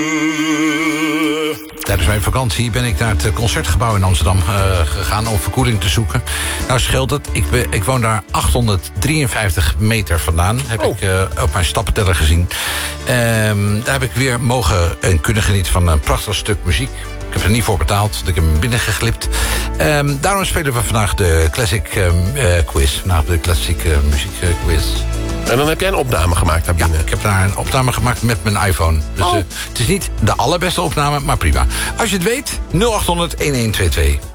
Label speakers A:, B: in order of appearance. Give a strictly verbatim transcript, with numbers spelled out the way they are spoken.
A: Tijdens mijn vakantie ben ik naar het Concertgebouw in Amsterdam uh, gegaan om verkoeling te zoeken. Nou scheelt het, ik, ben, ik woon daar achthonderddrieënvijftig meter vandaan. Heb oh. ik uh, op mijn stappenteller gezien. Um, daar heb ik weer mogen en kunnen genieten van een prachtig stuk muziek. Ik heb er niet voor betaald, ik heb hem binnengeglipt. Um, daarom spelen we vandaag de Classic um, uh, Quiz. Vandaag de Classic uh, Muziek uh, Quiz.
B: En dan heb jij een opname gemaakt daar binnen?
A: Ja, ik heb daar een opname gemaakt met mijn iPhone. Dus oh. uh, het is niet de allerbeste opname, maar prima. Als je het weet, nul acht honderd, een een twee twee.